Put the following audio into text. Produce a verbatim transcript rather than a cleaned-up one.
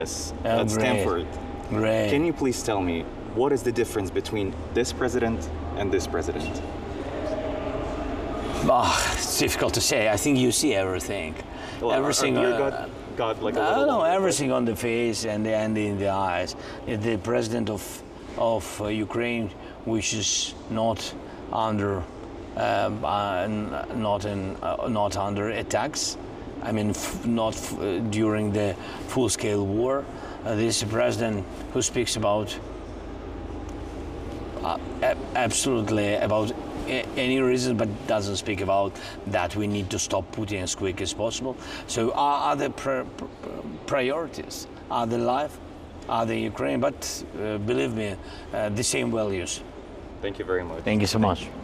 Yes, Oh, at great. Stanford. Great. Can you please tell me what is the difference between this president and this president? Oh, it's difficult to say. I think you see everything. Well, everything. Your uh, God, God like a I little don't know, longer, everything on the face and, and in the eyes. If the president of of uh, Ukraine wishes not under um, uh, n- not in uh, not under attacks. I mean, f- not f- uh, during the full-scale war. Uh, this is a president who speaks about uh, a- absolutely about a- any reason, but doesn't speak about that we need to stop Putin as quick as possible. So are other pr- pr- priorities, are the life, are the Ukraine, but uh, believe me, uh, the same values. Thank you very much. Thank you so much.